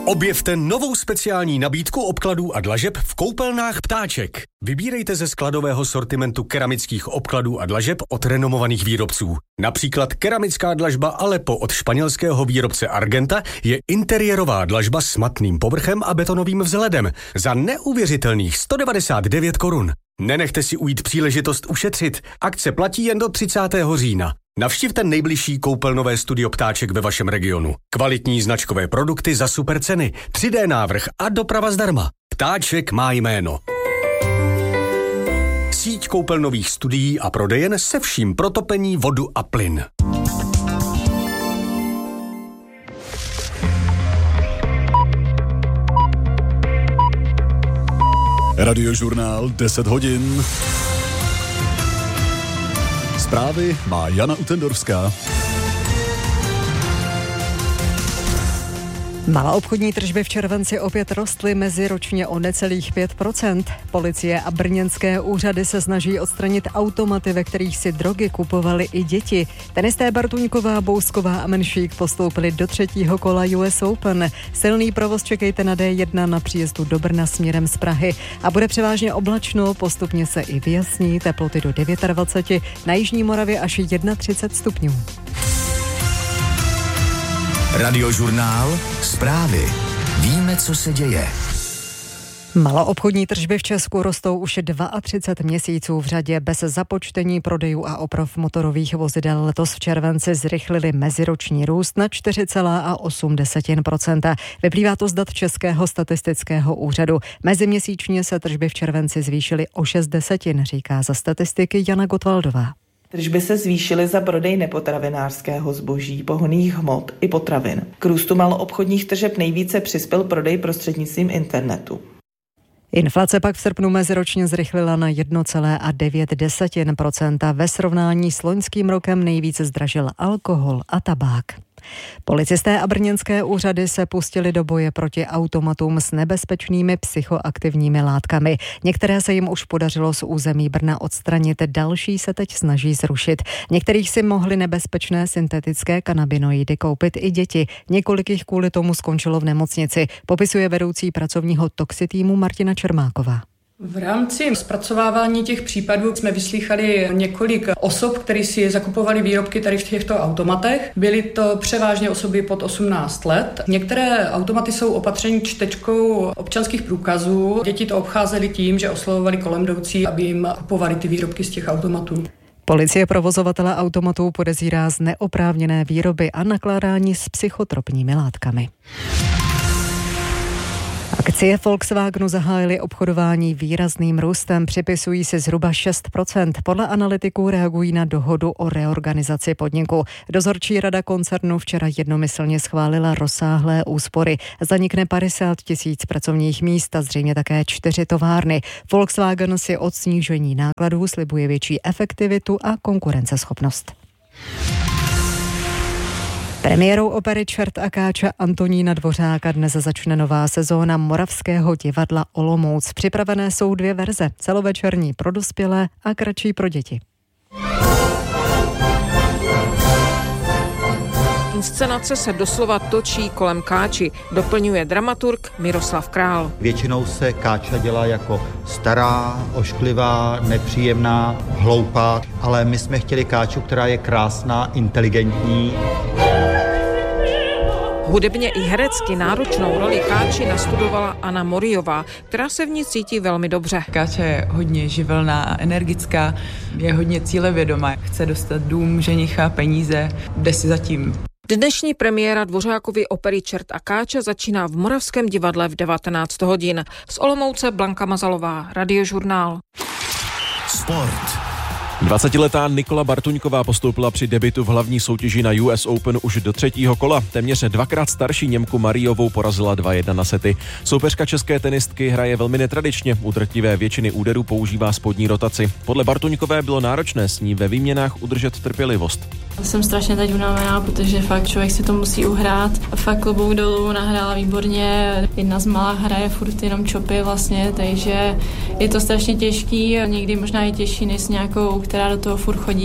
Objevte novou speciální nabídku obkladů a dlažeb v koupelnách Ptáček. Vybírejte ze skladového sortimentu keramických obkladů a dlažeb od renomovaných výrobců. Například keramická dlažba Aleppo od španělského výrobce Argenta je interiérová dlažba s matným povrchem a betonovým vzhledem za neuvěřitelných 199 korun. Nenechte si ujít příležitost ušetřit. Akce platí jen do 30. října. Navštivte nejbližší koupelnové studio Ptáček ve vašem regionu. Kvalitní značkové produkty za super ceny, 3D návrh a doprava zdarma. Ptáček má jméno. Síť koupelnových studií a prodejen se vším pro topení, vodu a plyn. Radiožurnál 10 hodin. Zprávy má Jana Utendorská. Maloobchodní tržby v červenci opět rostly meziročně o necelých 5%. Policie a brněnské úřady se snaží odstranit automaty, ve kterých si drogy kupovaly i děti. Tenisté Bartuňková, Bousková a Menšík postoupili do 3. kola US Open. Silný provoz čekejte na D1 na příjezdu do Brna směrem z Prahy. A bude převážně oblačno, postupně se i vyjasní, teploty do 29, na jižní Moravě až 31 stupňů. Radiožurnál, zprávy. Víme, co se děje. Maloobchodní tržby v Česku rostou už 32 měsíců v řadě. Bez započtení prodejů a oprav motorových vozidel letos v červenci zrychlili meziroční růst na 4,8%. Vyplývá to z dat Českého statistického úřadu. Meziměsíčně se tržby v červenci zvýšily o 0,6, říká za statistiky Jana Gottwaldová. Tržby se zvýšily za prodej nepotravinářského zboží, pohonných hmot i potravin. K růstu maloobchodních tržeb nejvíce přispěl prodej prostřednictvím internetu. Inflace pak v srpnu meziročně zrychlila na 1,9%. Ve srovnání s loňským rokem nejvíce zdražil alkohol a tabák. Policisté a brněnské úřady se pustili do boje proti automatům s nebezpečnými psychoaktivními látkami. Některé se jim už podařilo z území Brna odstranit, další se teď snaží zrušit. Některých si mohly nebezpečné syntetické kanabinoidy koupit i děti. Několik jich kvůli tomu skončilo v nemocnici, popisuje vedoucí pracovního toxitýmu Martina Čermáková. V rámci zpracovávání těch případů jsme vyslýchali několik osob, které si zakupovali výrobky tady v těchto automatech. Byly to převážně osoby pod 18 let. Některé automaty jsou opatřeny čtečkou občanských průkazů. Děti to obcházely tím, že oslovovali kolem jdoucí, aby jim kupovali ty výrobky z těch automatů. Policie provozovatele automatů podezírá z neoprávněné výroby a nakládání s psychotropními látkami. Akcie Volkswagenu zahájily obchodování výrazným růstem, připisují si zhruba 6%. Podle analytiků reagují na dohodu o reorganizaci podniku. Dozorčí rada koncernu včera jednomyslně schválila rozsáhlé úspory. Zanikne 50 000 pracovních míst a zřejmě také 4 továrny. Volkswagen si od snížení nákladů slibuje větší efektivitu a konkurenceschopnost. Premiérou opery Čert a Káča Antonína Dvořáka dnes začne nová sezóna Moravského divadla Olomouc. Připravené jsou 2 verze, celovečerní pro dospělé a kratší pro děti. Inscenace se doslova točí kolem Káči, doplňuje dramaturg Miroslav Král. Většinou se Káča dělá jako stará, ošklivá, nepříjemná, hloupá, ale my jsme chtěli Káču, která je krásná, inteligentní. Hudebně i herecky náročnou roli Káči nastudovala Anna Moriová, která se v ní cítí velmi dobře. Káča je hodně živelná a energická, je hodně cílevědomá, chce dostat dům, ženicha, peníze, jde si za tím. Dnešní premiéra Dvořákovy opery Čert a Káča začíná v Moravském divadle v 19 hodin. Z Olomouce Blanka Mazalová, Radiožurnál. Sport. 20letá Nikola Bartuňková postoupila při debutu v hlavní soutěži na US Open už do 3. kola. Téměř 2krát starší Němku Mariovou porazila 2-1 na sety. Soupeřka české tenistky hraje velmi netradičně, u drtivé většiny úderů používá spodní rotaci. Podle Bartuňkové bylo náročné s ní ve výměnách udržet trpělivost. Jsem strašně teď unavená, protože fakt člověk si to musí uhrát. Fakt klobouk dolů, nahrála výborně. Jedna z malá hraje furt jenom čopy vlastně, takže je to strašně těžký, někdy možná i těžší než s nějakou, která do toho furt chodí.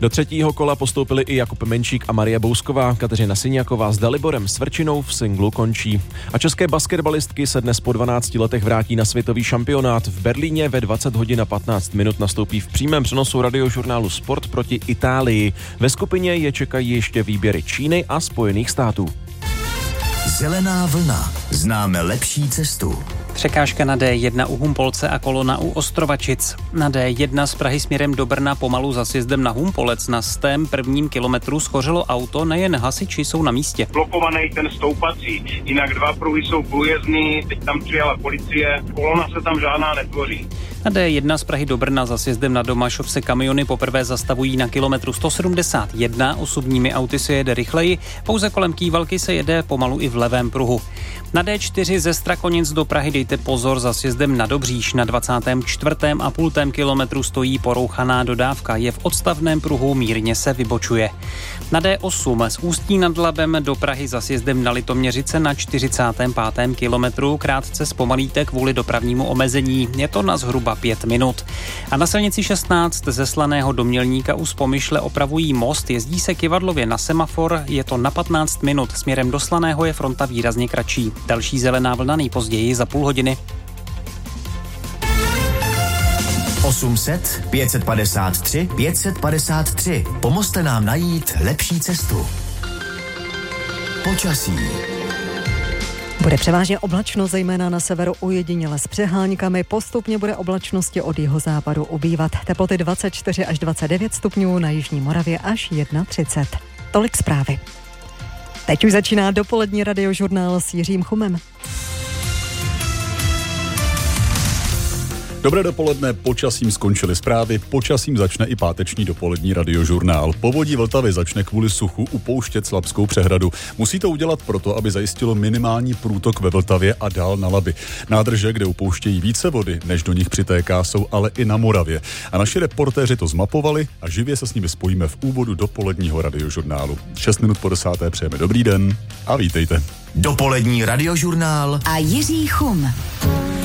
Do třetího kola postoupili i Jakub Menšík a Marie Bousková. Kateřina Syňaková s Daliborem Svrčinou v singlu končí. A české basketbalistky se dnes po 12 letech vrátí na světový šampionát. V Berlíně ve 20 hodin a 15 minut nastoupí v přímém přenosu radiožurnálu Sport proti Itálii. Ve skupině je čekají ještě výběry Číny a Spojených států. Zelená vlna. Známe lepší cestu. Překážka na D1 u Humpolce a kolona u Ostrovačic. Na D1 z Prahy směrem do Brna pomalu za sjezdem na Humpolec na 101. kilometru schořelo auto, nejen hasiči jsou na místě. Blokovaný ten stoupací, jinak 2 pruhy jsou průjezdný, teď tam přijela policie, kolona se tam žádná netvoří. Na D1 z Prahy do Brna za sjezdem na Domašov se kamiony poprvé zastavují na kilometru 171, osobními auty se jede rychleji, pouze kolem Kývalky se jede pomalu i v levém pruhu. Na D4 ze Strakonic do Prahy dejte pozor za sjezdem na Dobříš, na 24,5 kilometru stojí porouchaná dodávka, je v odstavném pruhu, mírně se vybočuje. Na D8 z Ústí nad Labem do Prahy za sjezdem na Litoměřice na 45. kilometru krátce zpomalíte kvůli dopravnímu omezení, je to na zhruba 5 minut. A na silnici 16 ze Slaného do Mělníka u Spomyšle opravují most, jezdí se kyvadlově na semafor, je to na 15 minut, směrem do Slaného je fronta výrazně kratší. Další zelená vlna nejpozději za půl hodiny. 800 553 553. Pomozte nám najít lepší cestu. Počasí. Bude převážně oblačno, zejména na severu ojediněle s přehánykami. Postupně bude oblačnosti od jihozápadu ubývat. Teploty 24 až 29 stupňů, na jižní Moravě až 31. Tolik zprávy. Teď už začíná dopolední radiožurnál s Jiřím Chumem. Dobré dopoledne, počasím skončily zprávy, počasím začne i páteční dopolední radiožurnál. Povodí Vltavy začne kvůli suchu upouštět Slabskou přehradu. Musí to udělat proto, aby zajistilo minimální průtok ve Vltavě a dál na Labi. Nádrže, kde upouštějí více vody, než do nich přitéká, jsou ale i na Moravě. A naši reportéři to zmapovali a živě se s nimi spojíme v úvodu dopoledního radiožurnálu. 6 minut po 10. přejeme dobrý den a vítejte. Dopolední radiožurnál a Jiří Chum.